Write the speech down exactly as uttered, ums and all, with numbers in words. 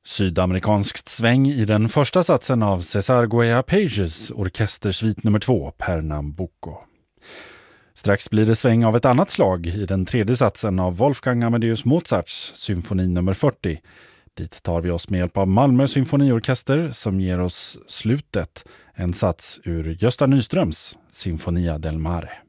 Sydamerikanskt sväng i den första satsen av César Guaya Pages orkestersvit nummer två, Pernambuco. Strax blir det sväng av ett annat slag i den tredje satsen av Wolfgang Amadeus Mozarts symfoni nummer fyrtio. Dit tar vi oss med hjälp av Malmö symfoniorkester som ger oss slutet, en sats ur Gösta Nyströms Sinfonia del Mare.